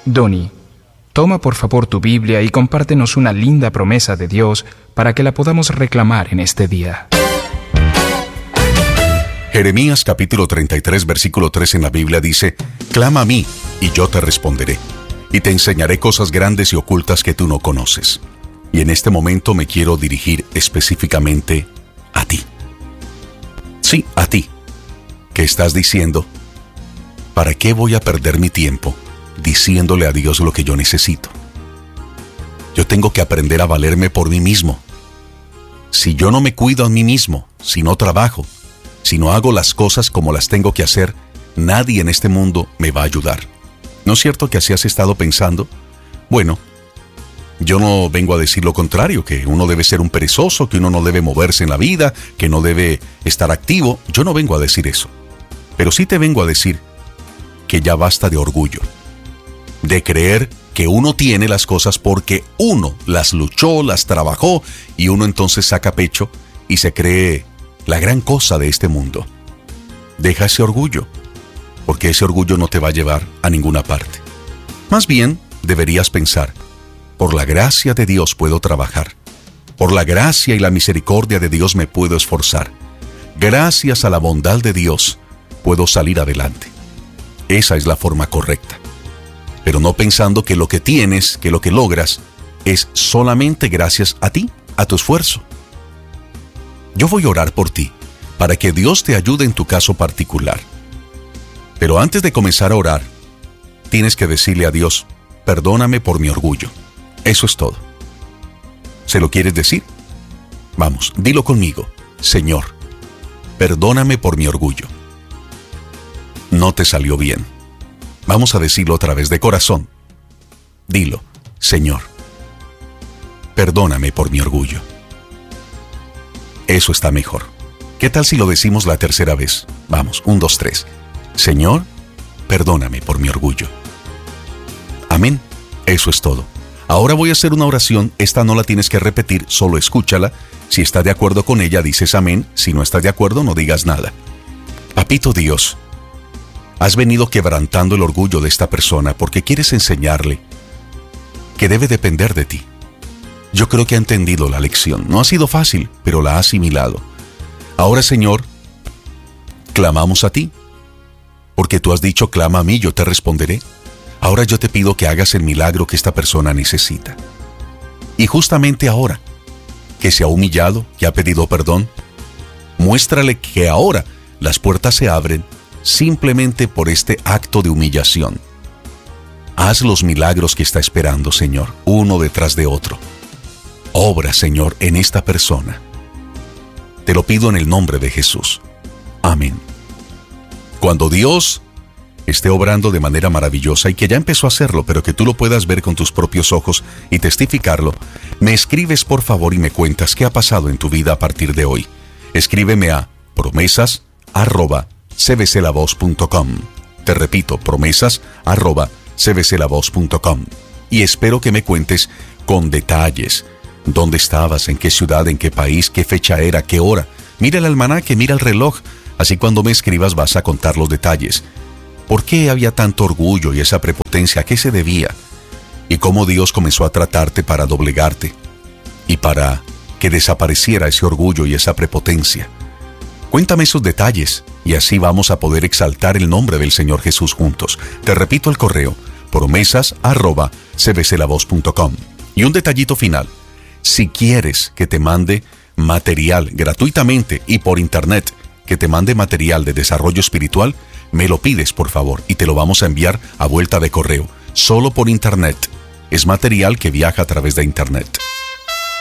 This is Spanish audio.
Donnie, toma por favor tu Biblia y compártenos una linda promesa de Dios para que la podamos reclamar en este día. Jeremías capítulo 33, versículo 3 en la Biblia dice: Clama a mí, y yo te responderé, y te enseñaré cosas grandes y ocultas que tú no conoces. Y en este momento me quiero dirigir específicamente a ti. Sí, a ti, que estás diciendo: ¿para qué voy a perder mi tiempo diciéndole a Dios lo que yo necesito? Yo tengo que aprender a valerme por mí mismo. Si yo no me cuido a mí mismo, si no trabajo, si no hago las cosas como las tengo que hacer, nadie en este mundo me va a ayudar. ¿No es cierto que así has estado pensando? Bueno, yo no vengo a decir lo contrario, que uno debe ser un perezoso, que uno no debe moverse en la vida, que no debe estar activo. Yo no vengo a decir eso. Pero sí te vengo a decir que ya basta de orgullo, de creer que uno tiene las cosas porque uno las luchó, las trabajó, y uno entonces saca pecho y se cree la gran cosa de este mundo. Deja ese orgullo, porque ese orgullo no te va a llevar a ninguna parte. Más bien, deberías pensar: por la gracia de Dios puedo trabajar. Por la gracia y la misericordia de Dios me puedo esforzar. Gracias a la bondad de Dios puedo salir adelante. Esa es la forma correcta. Pero no pensando que lo que tienes, que lo que logras, es solamente gracias a ti, a tu esfuerzo. Yo voy a orar por ti, para que Dios te ayude en tu caso particular. Pero antes de comenzar a orar, tienes que decirle a Dios: perdóname por mi orgullo. Eso es todo. ¿Se lo quieres decir? Vamos, dilo conmigo: Señor, perdóname por mi orgullo. No te salió bien. Vamos a decirlo otra vez de corazón. Dilo: Señor, perdóname por mi orgullo. Eso está mejor. ¿Qué tal si lo decimos la tercera vez? Vamos, 1, 2, 3. Señor, perdóname por mi orgullo. Amén. Eso es todo. Ahora voy a hacer una oración. Esta no la tienes que repetir, solo escúchala. Si estás de acuerdo con ella, dices amén. Si no estás de acuerdo, no digas nada. Papito Dios, has venido quebrantando el orgullo de esta persona porque quieres enseñarle que debe depender de ti. Yo creo que ha entendido la lección. No ha sido fácil, pero la ha asimilado. Ahora, Señor, clamamos a ti, porque tú has dicho: clama a mí, yo te responderé. Ahora yo te pido que hagas el milagro que esta persona necesita. Y justamente ahora, que se ha humillado, que ha pedido perdón, muéstrale que ahora las puertas se abren simplemente por este acto de humillación. Haz los milagros que está esperando, Señor, uno detrás de otro. Obra, Señor, en esta persona. Te lo pido en el nombre de Jesús. Amén. Cuando Dios esté obrando de manera maravillosa, y que ya empezó a hacerlo, pero que tú lo puedas ver con tus propios ojos y testificarlo, me escribes por favor y me cuentas qué ha pasado en tu vida a partir de hoy. Escríbeme a promesas@cbclavoz.com. Te repito, promesas@cbclavoz.com. Y espero que me cuentes con detalles: dónde estabas, en qué ciudad, en qué país, qué fecha era, qué hora. Mira el almanaque, mira el reloj. Así cuando me escribas vas a contar los detalles. ¿Por qué había tanto orgullo y esa prepotencia? ¿A qué se debía? Y cómo Dios comenzó a tratarte para doblegarte y para que desapareciera ese orgullo y esa prepotencia. Cuéntame esos detalles y así vamos a poder exaltar el nombre del Señor Jesús juntos. Te repito el correo: promesas@cbclavoz.com. Y un detallito final: si quieres que te mande material gratuitamente y por internet, que te mande material de desarrollo espiritual, me lo pides por favor y te lo vamos a enviar a vuelta de correo, solo por internet. Es material que viaja a través de internet.